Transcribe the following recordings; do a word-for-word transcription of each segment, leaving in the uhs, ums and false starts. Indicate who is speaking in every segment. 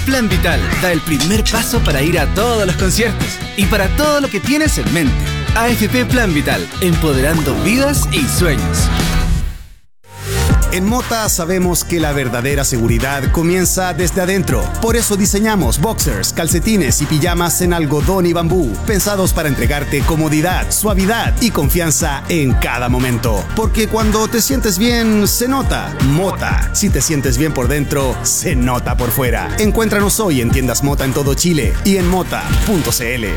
Speaker 1: Plan Vital da el primer paso para ir a todos los conciertos y para todo lo que tienes en mente. A F P Plan Vital, empoderando vidas y sueños.
Speaker 2: En Mota sabemos que la verdadera seguridad comienza desde adentro. Por eso diseñamos boxers, calcetines y pijamas en algodón y bambú, pensados para entregarte comodidad, suavidad y confianza en cada momento. Porque cuando te sientes bien, se nota. Mota. Si te sientes bien por dentro, se nota por fuera. Encuéntranos hoy en tiendas Mota en todo Chile y en mota punto c l.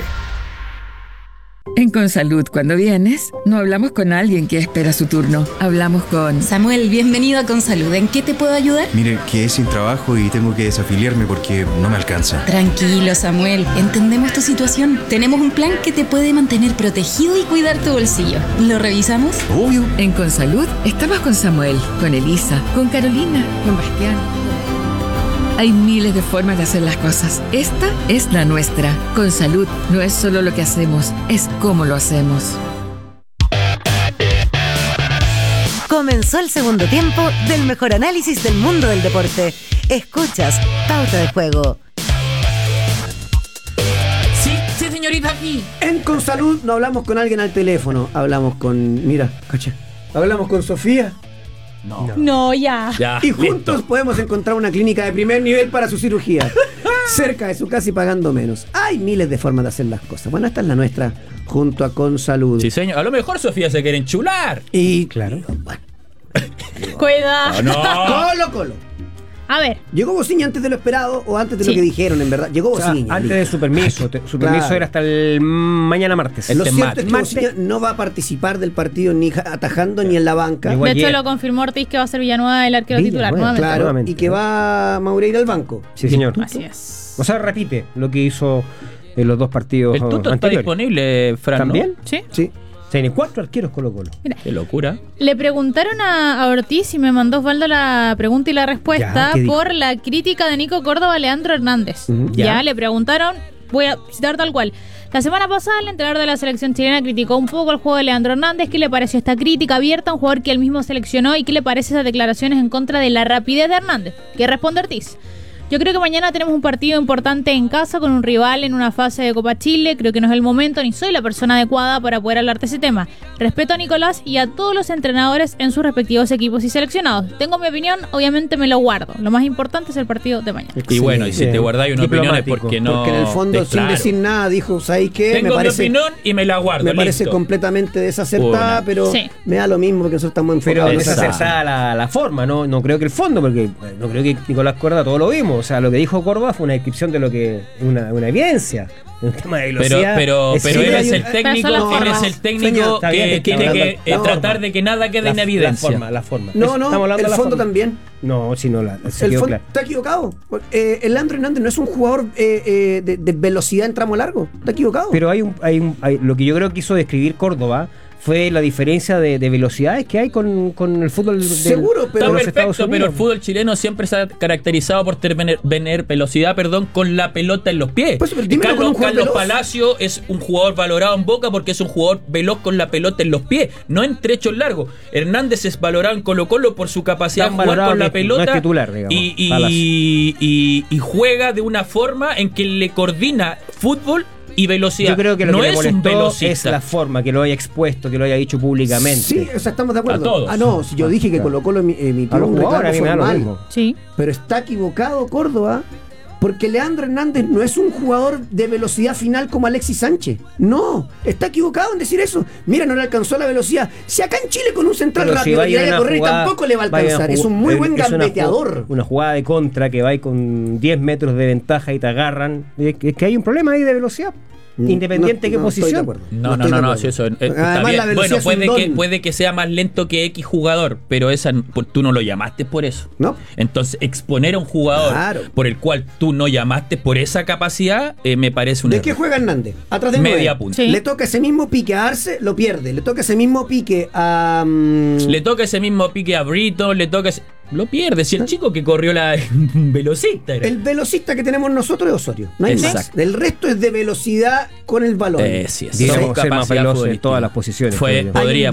Speaker 3: En Consalud, cuando vienes, no hablamos con alguien que espera su turno. Hablamos con...
Speaker 4: Samuel, bienvenido a Consalud. ¿En qué te puedo ayudar?
Speaker 5: Mire, quedé sin trabajo y tengo que desafiliarme porque no me alcanza.
Speaker 4: Tranquilo, Samuel. Entendemos tu situación. Tenemos un plan que te puede mantener protegido y cuidar tu bolsillo. ¿Lo revisamos?
Speaker 5: Obvio.
Speaker 3: En Consalud, estamos con Samuel, con Elisa, con Carolina, con Bastián. Hay miles de formas de hacer las cosas. Esta es la nuestra. Consalud no es solo lo que hacemos, es cómo lo hacemos.
Speaker 6: Comenzó el segundo tiempo del mejor análisis del mundo del deporte. Escuchas Pauta de Juego.
Speaker 7: Sí, sí, señorita, aquí.
Speaker 8: En Consalud no hablamos con alguien al teléfono. Hablamos con... Mira, cacha. Hablamos con Sofía.
Speaker 7: No.
Speaker 4: No, no ya.
Speaker 7: ya.
Speaker 8: Y juntos listo. Podemos encontrar una clínica de primer nivel para su cirugía. Cerca de su casa y pagando menos. Hay miles de formas de hacer las cosas. Bueno, esta es la nuestra, junto a Consalud.
Speaker 7: Sí, señor. A lo mejor Sofía se quiere enchular.
Speaker 8: Y claro. Bueno.
Speaker 4: Cuidado.
Speaker 7: No, no.
Speaker 8: Colo, colo.
Speaker 4: A ver.
Speaker 8: ¿Llegó Bociña antes de lo esperado o antes de
Speaker 4: sí.
Speaker 8: lo que dijeron, en verdad? Llegó Bociña.
Speaker 9: O sea, antes de su permiso. Te, su permiso
Speaker 8: claro.
Speaker 9: era hasta el mañana martes.
Speaker 8: Lo
Speaker 7: este
Speaker 8: cierto
Speaker 7: martes.
Speaker 8: es que Bociña no va a participar del partido ni atajando ni en la banca.
Speaker 9: Igual
Speaker 4: de hecho,
Speaker 9: que...
Speaker 4: lo confirmó Ortiz que va a ser Villanueva el arquero
Speaker 9: Villa,
Speaker 4: titular
Speaker 9: bueno,
Speaker 4: nuevamente.
Speaker 8: Claro,
Speaker 9: nuevamente.
Speaker 8: y que va Maureira al banco.
Speaker 9: Sí, señor.
Speaker 4: Así es.
Speaker 9: O sea, repite lo que hizo en los dos partidos
Speaker 7: El Tuto está
Speaker 9: anteriores.
Speaker 7: disponible, Fran, ¿no?
Speaker 9: ¿También?
Speaker 4: Sí.
Speaker 8: Sí.
Speaker 9: Tiene cuatro arqueros Colo Colo.
Speaker 4: Mira,
Speaker 7: Qué locura.
Speaker 4: le preguntaron a, a Ortiz y me mandó Osvaldo la pregunta y la respuesta
Speaker 9: Ya,
Speaker 4: por la crítica de Nico Córdoba a Leandro Hernández.
Speaker 8: Uh-huh.
Speaker 4: Ya.
Speaker 9: Ya.
Speaker 4: le preguntaron, voy a citar tal cual. La semana pasada el entrenador de la selección chilena criticó un poco el juego de Leandro Hernández. ¿Qué le pareció esta crítica abierta a un jugador que él mismo seleccionó? ¿Y qué le parece esas declaraciones en contra de la rapidez de Hernández? ¿Qué responde Ortiz? Yo creo que mañana tenemos un partido importante en casa con un rival en una fase de Copa Chile. Creo que no es el momento ni soy la persona adecuada para poder hablar de ese tema. Respeto a Nicolás y a todos los entrenadores en sus respectivos equipos y seleccionados. Tengo mi opinión, obviamente me lo guardo. Lo más importante es el partido de mañana.
Speaker 7: Y bueno, y si te guardáis una opinión es porque no...
Speaker 8: Porque en el fondo,
Speaker 7: te,
Speaker 8: sin
Speaker 7: claro.
Speaker 8: decir nada, dijo, ¿sabes qué?
Speaker 7: Tengo
Speaker 8: me parece,
Speaker 7: mi opinión y me la guardo,
Speaker 8: Me parece
Speaker 7: listo.
Speaker 8: completamente desacertada,
Speaker 7: Una.
Speaker 8: pero
Speaker 4: Sí.
Speaker 8: me da lo mismo porque nosotros estamos
Speaker 9: Pero
Speaker 8: enfocados en esa
Speaker 9: desacertada la, la forma, ¿no? No creo que el fondo, porque no creo que Nicolás Córdoba todo lo vimos. O sea, lo que dijo Córdoba fue una descripción de lo que una, una evidencia. Un tema de
Speaker 7: Pero,
Speaker 9: velocidad.
Speaker 7: pero,
Speaker 9: es
Speaker 7: pero
Speaker 9: sí,
Speaker 7: él
Speaker 9: hay
Speaker 7: es
Speaker 9: un-
Speaker 7: el técnico,
Speaker 4: Pero son
Speaker 7: él
Speaker 4: las
Speaker 7: es el
Speaker 4: formas.
Speaker 7: técnico
Speaker 8: Señor,
Speaker 9: está
Speaker 7: que
Speaker 9: bien, está
Speaker 7: tiene
Speaker 9: hablando-
Speaker 7: que eh,
Speaker 9: la
Speaker 7: tratar
Speaker 9: forma.
Speaker 7: de que nada quede
Speaker 9: la,
Speaker 7: en evidencia.
Speaker 9: La forma, la forma.
Speaker 8: No,
Speaker 9: Es-
Speaker 8: no,
Speaker 9: estamos hablando
Speaker 8: el
Speaker 9: de la
Speaker 8: fondo
Speaker 9: forma.
Speaker 8: también.
Speaker 9: No, si no, la, se
Speaker 8: El
Speaker 9: quedó
Speaker 8: fondo
Speaker 9: claro.
Speaker 8: está equivocado. Eh, el Leandro Hernández no es un jugador eh, eh, de, de velocidad en tramo largo. Está equivocado.
Speaker 9: Pero hay un, hay un hay, lo que yo creo que quiso describir Córdoba fue la diferencia de, de velocidades que hay con, con el fútbol del,
Speaker 8: Seguro, pero-
Speaker 9: de los
Speaker 7: Está
Speaker 9: Estados
Speaker 7: perfecto,
Speaker 9: Unidos.
Speaker 7: pero el fútbol chileno siempre se ha caracterizado por tener vener velocidad, perdón, con la pelota en los pies.
Speaker 8: Pues, pero
Speaker 7: Y
Speaker 8: dímelo con
Speaker 7: Carlos,
Speaker 8: un jugador
Speaker 7: Carlos
Speaker 8: veloz.
Speaker 7: Palacio es un jugador valorado en Boca porque es un jugador veloz con la pelota en los pies, no en trechos largos. Hernández es valorado en Colo Colo por su capacidad
Speaker 9: Tan
Speaker 7: de jugar
Speaker 9: valorado
Speaker 7: con la
Speaker 9: que
Speaker 7: pelota
Speaker 9: no es titular, digamos,
Speaker 7: y, y,
Speaker 9: Palacio.
Speaker 7: y, y juega de una forma en que le coordina fútbol y velocidad.
Speaker 9: Yo creo que lo
Speaker 7: no
Speaker 9: que le
Speaker 7: es un
Speaker 9: molestó
Speaker 7: velocista.
Speaker 9: es la forma que lo haya expuesto, que lo haya dicho públicamente.
Speaker 8: Sí, o sea, estamos de acuerdo.
Speaker 7: A todos.
Speaker 8: Ah, no, si yo dije que
Speaker 9: Claro.
Speaker 8: Colo Colo emitió
Speaker 9: A los
Speaker 8: un
Speaker 9: jugadores a mí me da
Speaker 8: reclamo
Speaker 9: lo
Speaker 8: formal,
Speaker 9: mismo.
Speaker 4: Sí.
Speaker 8: pero está equivocado Córdoba, porque Leandro Hernández no es un jugador de velocidad final como Alexis Sánchez. No, está equivocado en decir eso. Mira, no le alcanzó la velocidad. Si acá en Chile con un central
Speaker 9: Pero si
Speaker 8: rápido
Speaker 9: va a
Speaker 8: que
Speaker 9: ir
Speaker 8: vaya a
Speaker 9: una
Speaker 8: correr
Speaker 9: jugada-
Speaker 8: tampoco le va a
Speaker 9: vaya a
Speaker 8: alcanzar. Es
Speaker 9: jugar-
Speaker 8: un muy buen
Speaker 9: es una
Speaker 8: gambeteador.
Speaker 9: ju- Una jugada de contra que va ahí con diez metros de ventaja y te agarran. Es que es que hay un problema ahí de velocidad. Independiente de qué
Speaker 8: No, no estoy de
Speaker 9: posición.
Speaker 8: acuerdo.
Speaker 7: No, no,
Speaker 8: estoy
Speaker 7: no,
Speaker 8: de
Speaker 7: no,
Speaker 8: acuerdo.
Speaker 7: si eso eh, está
Speaker 8: Además,
Speaker 7: bien.
Speaker 8: la velocidad
Speaker 7: Bueno,
Speaker 8: es
Speaker 7: puede
Speaker 8: un
Speaker 7: que,
Speaker 8: don.
Speaker 7: puede que sea más lento que X jugador, pero esa por- tú no lo llamaste por eso.
Speaker 8: No.
Speaker 7: Entonces, exponer a un jugador
Speaker 8: Claro.
Speaker 7: por el cual tú no llamaste por esa capacidad, eh, me parece un
Speaker 8: ¿De
Speaker 7: error.
Speaker 8: qué juega Hernández? Atrás de
Speaker 7: Media
Speaker 8: nueve.
Speaker 7: punta.
Speaker 4: Sí.
Speaker 8: Le toca ese mismo pique a Arce, lo pierde. Le toca ese mismo pique a... mm,
Speaker 7: Le toca ese mismo pique a Brito, le toca ese... Lo pierde. Si el chico que corrió la velocista era.
Speaker 8: El velocista que tenemos nosotros es Osorio. No hay más.
Speaker 7: Exacto.
Speaker 8: El resto es de velocidad con el balón.
Speaker 7: Eh, sí, es-
Speaker 9: Deberíamos
Speaker 7: son
Speaker 9: ser más
Speaker 7: capacidad
Speaker 9: veloces en
Speaker 7: futbolística.
Speaker 9: todas las posiciones.
Speaker 7: Fue,
Speaker 9: creo yo.
Speaker 7: podría,